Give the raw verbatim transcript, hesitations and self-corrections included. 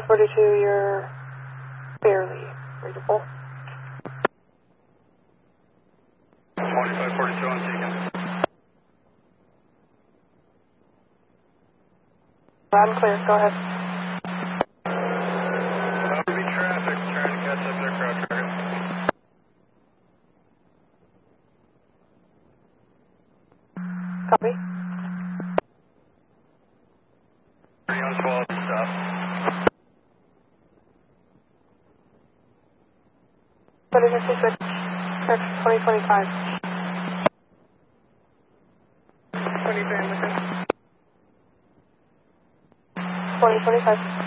forty-two, you're barely readable. twenty-five forty-two on Deacon. Loud and clear, go ahead. Heavy traffic trying to catch up their crowd target. Copy. thirty on twelve, stop. twenty fifty-six, correction, twenty twenty-five. twenty-three, I'm with you. twenty twenty-five.